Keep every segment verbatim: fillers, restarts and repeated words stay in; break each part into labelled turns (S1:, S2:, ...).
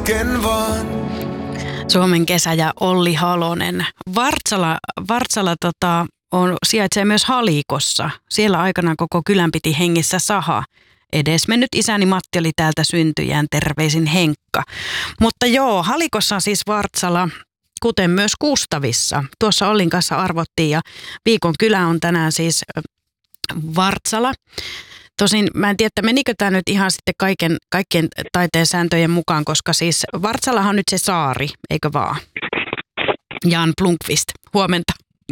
S1: hetken vaan.
S2: Suomen kesä ja Olli Halonen. Vartsala, Vartsala tota, on, sijaitsee myös Halikossa. Siellä aikanaan koko kylän piti hengissä saha. Edesmennyt isäni Matti oli täältä syntyjään, terveisin Henkka. Mutta joo, Halikossa on siis Vartsala, kuten myös Kustavissa. Tuossa Ollin kanssa arvottiin ja viikon kylä on tänään siis Vartsala. Tosin mä en tiedä, että menikö tämä nyt ihan sitten kaiken, kaikkien taiteen sääntöjen mukaan, koska siis Vartsalahan on nyt se saari, eikö vaan? Jan Blomqvist, huomenta.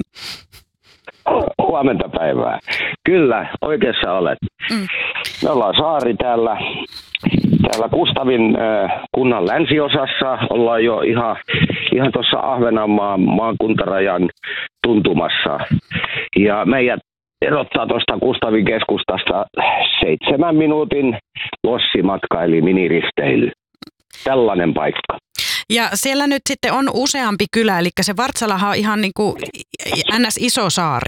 S3: Huomenta päivää. Kyllä, oikeassa olet. Mm. Me ollaan saari täällä, täällä Kustavin äh, kunnan länsiosassa. Ollaan jo ihan, ihan tuossa Ahvenanmaan maakuntarajan tuntumassa. Ja meidät erottaa tuosta Kustavin keskustasta seitsemän minuutin lossimatka eli miniristeily. Tällainen paikka.
S2: Ja siellä nyt sitten on useampi kylä, eli se Vartsalahan on ihan niin kuin ns. Iso saari.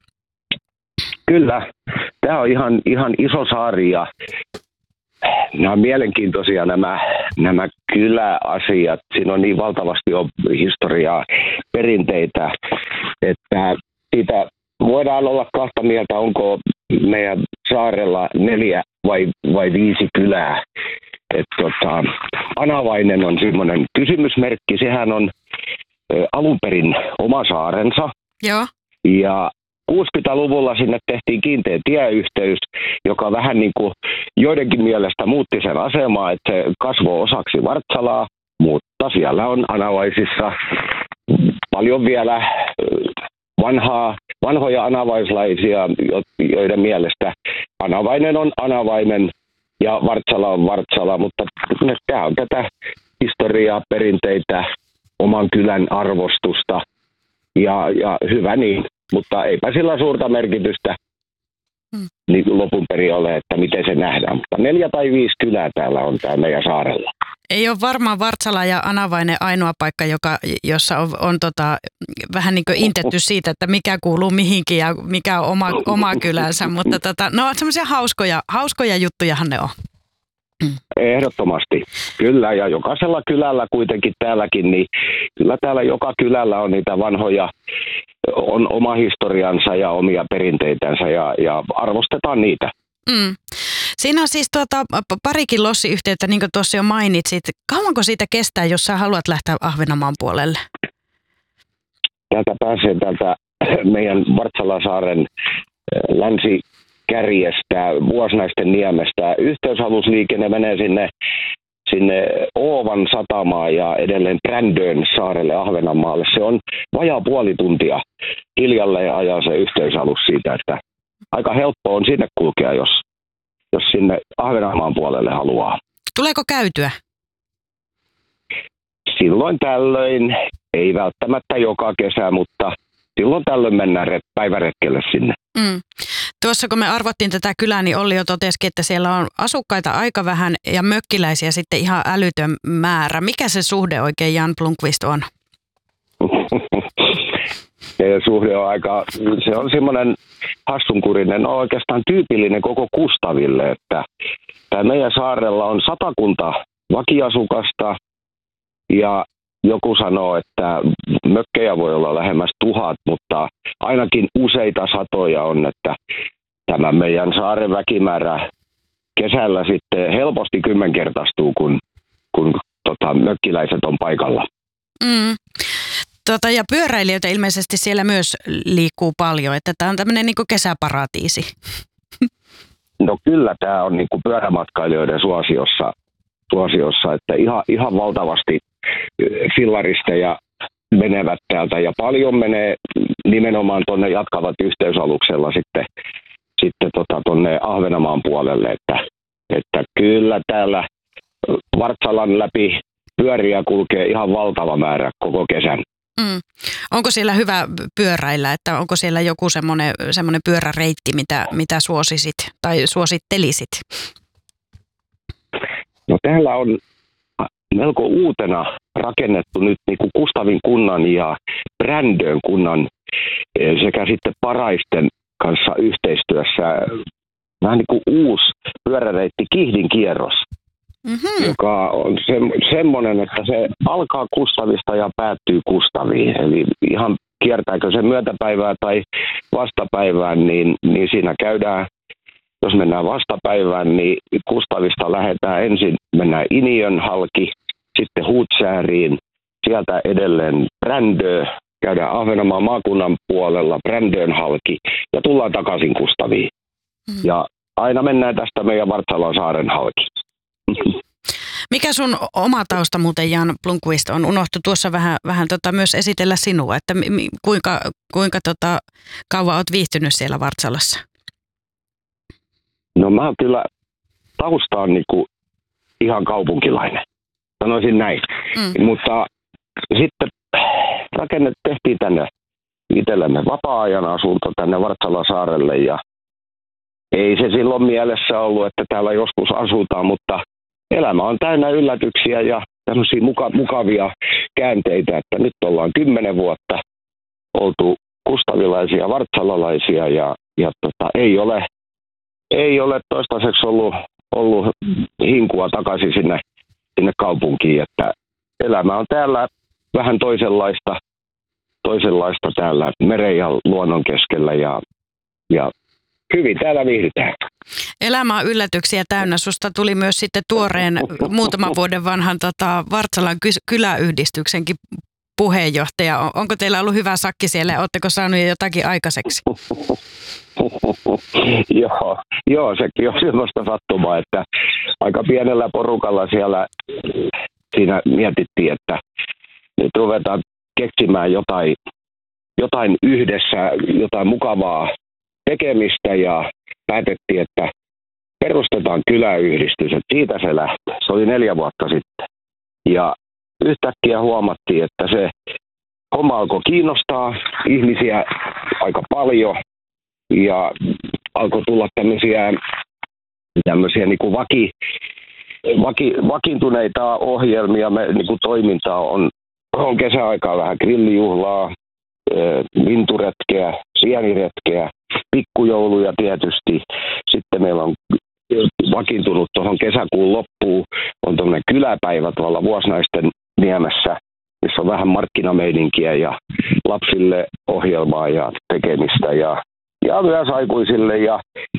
S3: Kyllä, tämä on ihan, ihan iso saari ja nämä on mielenkiintoisia nämä, nämä kyläasiat. Siinä on niin valtavasti jo historiaa, perinteitä, että siitä voidaan olla kahta mieltä, onko meidän saarella neljä vai, vai viisi kylää. Et tota, Anavainen on semmoinen kysymysmerkki. Sehän on ä, alun perin oma saarensa.
S2: Joo.
S3: Ja kuusikymmentäluvulla sinne tehtiin kiinteä tieyhteys, joka vähän niin kuin joidenkin mielestä muutti sen asemaa, että se kasvoi osaksi Vartsalaa, mutta siellä on Anavaisissa paljon vielä vanhaa, vanhoja anavaislaisia, joiden mielestä Anavainen on Anavainen ja Vartsala on Vartsala, mutta tämä on tätä historiaa, perinteitä, oman kylän arvostusta ja, ja hyvä niin, mutta eipä sillä suurta merkitystä hmm. niin lopun perin ole, että miten se nähdään, mutta neljä tai viisi kylää täällä on täällä meidän saarella.
S2: Ei ole varmaan Vartsala ja Anavainen ainoa paikka, joka, jossa on, on tota, vähän niin kuin intetty siitä, että mikä kuuluu mihinkin ja mikä on oma, oma kylänsä, mutta tota, no semmoisia hauskoja, hauskoja juttujahan ne on.
S3: Ehdottomasti, kyllä, ja jokaisella kylällä kuitenkin täälläkin, niin kyllä täällä joka kylällä on niitä vanhoja, on oma historiansa ja omia perinteitänsä ja, ja arvostetaan niitä.
S2: Mm. Siinä on siis tuota, parikin lossiyhteyttä, niin kuin tuossa jo mainitsit. Kauanko siitä kestää, jos sä haluat lähteä Ahvenanmaan puolelle?
S3: Täältä pääsee täältä meidän Vartsalasaaren länsikärjestä, Vuosnaisten niemestä. Yhteysalusliikenne menee sinne, sinne Oovan satamaan ja edelleen Brändön saarelle Ahvenanmaalle. Se on vajaa puoli tuntia hiljalleen ajaa se yhteysalus siitä, että aika helppo on sinne kulkea, jos jos sinne Ahvenanmaan puolelle haluaa.
S2: Tuleeko käytyä?
S3: Silloin tällöin, ei välttämättä joka kesä, mutta silloin tällöin mennään päiväretkelle sinne.
S2: Mm. Tuossa kun me arvottiin tätä kylää, niin Olli jo totesikin, että siellä on asukkaita aika vähän ja mökkiläisiä sitten ihan älytön määrä. Mikä se suhde oikein Jan Blomqvist on?
S3: Se suhde on aika, se on semmoinen hassunkurinen, on oikeastaan tyypillinen koko Kustaville, että tämä meidän saarella on satakunta vakiasukasta ja joku sanoo, että mökkejä voi olla lähemmäs tuhat, mutta ainakin useita satoja on, että tämä meidän saaren väkimäärä kesällä sitten helposti kymmenkertaistuu, kun, kun tota, mökkiläiset on paikalla.
S2: Mm. Tota, ja pyöräilijöitä ilmeisesti siellä myös liikkuu paljon, että tämä on tämmöinen niin kuin kesäparatiisi.
S3: No kyllä, tämä on niin kuin pyörämatkailijoiden suosiossa, suosiossa, että ihan, ihan valtavasti fillaristeja menevät täältä ja paljon menee nimenomaan tuonne jatkavat yhteysaluksella sitten, sitten tota, tuonne Ahvenanmaan puolelle, että, että kyllä täällä Vartsalan läpi pyöriä kulkee ihan valtava määrä koko kesän.
S2: Mm. Onko siellä hyvä pyöräillä, että onko siellä joku semmoinen, semmoinen pyöräreitti, mitä, mitä suosisit tai suosittelisit?
S3: No täällä on melko uutena rakennettu nyt niin kuin Kustavin kunnan ja Brändön kunnan sekä sitten Paraisten kanssa yhteistyössä vähän niin kuin uusi pyöräreitti Kihdin kierros.
S2: mm-hmm.
S3: joka on se, semmoinen, että se alkaa Kustavista ja päättyy Kustaviin. Eli ihan kiertääkö se myötäpäivää tai vastapäivään, niin, niin siinä käydään, jos mennään vastapäivään, niin Kustavista lähdetään ensin, mennään Iniön halki, sitten Huutsääriin, sieltä edelleen Brändö, käydään Ahvenanmaan maakunnan puolella Brändön halki ja tullaan takaisin Kustaviin. Mm. Ja aina mennään tästä meidän Vartsalan saaren halki.
S2: Mikä sun oma tausta muuten, Jan Blomqvist, on? Unohtu tuossa vähän, vähän tota myös esitellä sinua, että mi, kuinka, kuinka tota, kauan olet viihtynyt siellä Vartsalassa?
S3: No mä oon kyllä taustaan niinku ihan kaupunkilainen, sanoisin näin. Mm. Mutta sitten rakennet tehtiin tänne itsellemme vapaa-ajan asunto tänne Vartsalan saarelle ja ei se silloin mielessä ollut, että täällä joskus asutaan, mutta elämä on täynnä yllätyksiä ja tämmöisiä muka- mukavia käänteitä, että nyt ollaan kymmenen vuotta oltu kustavilaisia, vartsalalaisia ja, ja tota, ei, ole, ei ole toistaiseksi ollut, ollut hinkua takaisin sinne, sinne kaupunkiin, että elämä on täällä vähän toisenlaista, toisenlaista täällä meren ja luonnon keskellä ja, ja hyvin täällä viihdytään.
S2: Elämä on yllätyksiä täynnä. Susta tuli myös sitten tuoreen muutaman vuoden vanhan tota, Vartsalan kyläyhdistyksenkin puheenjohtaja. Onko teillä ollut hyvä sakki siellä ja oletteko saanut jotakin aikaiseksi?
S3: joo, joo, sekin on sellaista sattumaa, että aika pienellä porukalla siellä siinä mietittiin, että nyt ruvetaan keksimään jotain, jotain yhdessä, jotain mukavaa tekemistä ja päätettiin, että perustetaan kyläyhdistys, että siitä se lähtee. Se oli neljä vuotta sitten. Ja yhtäkkiä huomattiin, että se homma alkoi kiinnostaa ihmisiä aika paljon ja alkoi tulla tämmöisiä, tämmöisiä niin kuin vaki, vaki, vakiintuneita ohjelmia, me, niin kuin toimintaa on, on kesäaikaa vähän grillijuhlaa, linturetkeä, sieniretkeä, pikkujouluja tietysti. Sitten meillä on vakiintunut tuohon kesäkuun loppuun, on tuommoinen kyläpäivä tuolla Vuosnaisten niemessä, missä on vähän markkinameininkiä ja lapsille ohjelmaa ja tekemistä ja, ja myös aikuisille. Ja,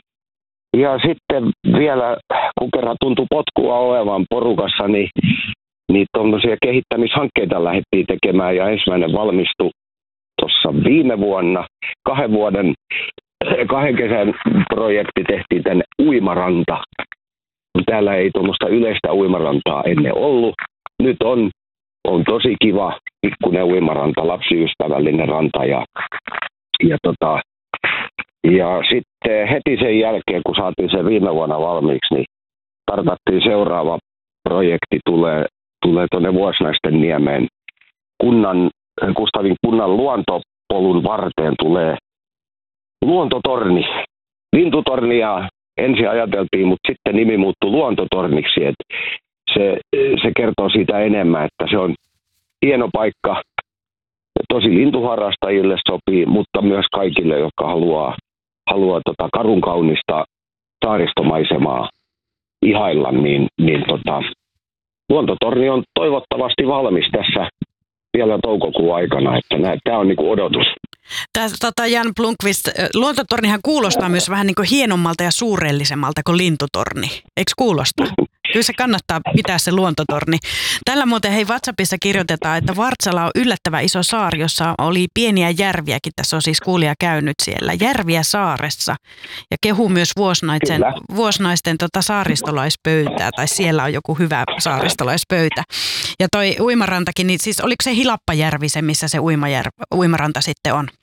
S3: ja sitten vielä, kun kerran tuntui potkua olevan porukassa, niin, niin tuommoisia kehittämishankkeita lähdettiin tekemään ja ensimmäinen valmistui tuossa viime vuonna. Kahden vuoden, kahden kesän projekti tehtiin tänne uimaranta. Täällä ei tuommoista yleistä uimarantaa ennen ollut. Nyt on, on tosi kiva pikkuinen uimaranta, lapsiystävällinen ranta. Ja, ja, tota, ja sitten heti sen jälkeen, kun saatiin se viime vuonna valmiiksi, niin tarkoittiin seuraava projekti tulee, tulee tuonne Vuosnaisten niemeen. Kunnan, Kustavin kunnan luontopolun varteen tulee luontotorni. Lintutornia ensin ajateltiin, mutta sitten nimi muuttui luontotorniksi. Et se, se kertoo siitä enemmän, että se on hieno paikka. Tosi lintuharrastajille sopii, mutta myös kaikille, jotka haluaa, haluaa tota karun kaunista saaristomaisemaa ihailla, niin, niin tota, luontotorni on toivottavasti valmis tässä vielä toukokuun aikana, että tämä on niinku odotus.
S2: Tämä, tota Jan Blomqvist, luontotornihan kuulostaa myös vähän niin kuin hienommalta ja suurellisemmalta kuin lintutorni. Eikö kuulosta? Kyllä se kannattaa pitää se luontotorni. Tällä muuten hei WhatsAppissa kirjoitetaan, että Vartsala on yllättävän iso saari, jossa oli pieniä järviäkin. Tässä on siis kuulija käynyt siellä. Järviä saaressa. Ja kehu myös vuosnaisten, vuosnaisten tota saaristolaispöytää. Tai siellä on joku hyvä saaristolaispöytä. Ja toi uimarantakin, niin siis oliko se Hilappajärvi se, missä se uimajär, uimaranta sitten on?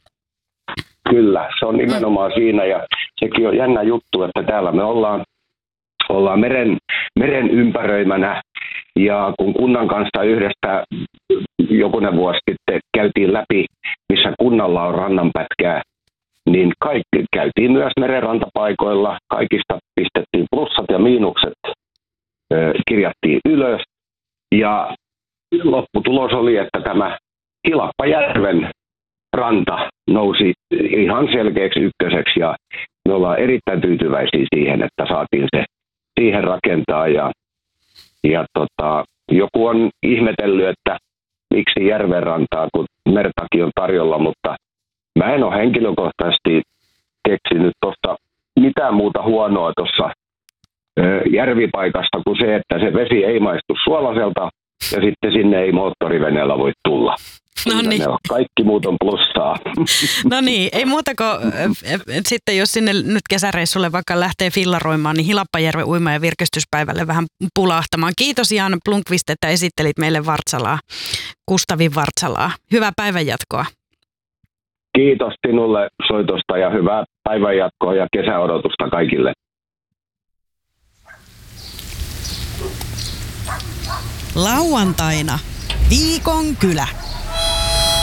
S3: Kyllä, se on nimenomaan siinä ja sekin on jännä juttu, että täällä me ollaan, ollaan meren, meren ympäröimänä ja kun kunnan kanssa yhdestä jokunen vuosi sitten käytiin läpi, missä kunnalla on rannanpätkää, niin kaikki käytiin myös merenrantapaikoilla, kaikista pistettiin plussat ja miinukset, kirjattiin ylös ja lopputulos oli, että tämä Hilappajärven ranta nousi ihan selkeäksi ykköseksi ja me ollaan erittäin tyytyväisiä siihen, että saatiin se siihen rakentaa ja, Ja tota, joku on ihmetellyt, että miksi järvenrantaa, kun mertakin on tarjolla, mutta mä en ole henkilökohtaisesti keksinyt tuosta mitään muuta huonoa tuossa järvipaikasta kuin se, että se vesi ei maistu suolaiselta ja sitten sinne ei moottoriveneellä voi tulla.
S2: No niin.
S3: Kaikki muut on plussaa.
S2: No niin, ei muuta kuin sitten jos sinne nyt kesäreissulle vaikka lähtee fillaroimaan, niin Hilappajärven uima- ja virkistyspäivälle vähän pulahtamaan. Kiitos Jan Blomqvist, että esittelit meille Vartsalaa, Kustavin Vartsalaa. Hyvää päivänjatkoa.
S3: Kiitos sinulle soitosta ja hyvää päivänjatkoa ja kesäodotusta kaikille.
S2: Lauantaina Viikon kylä.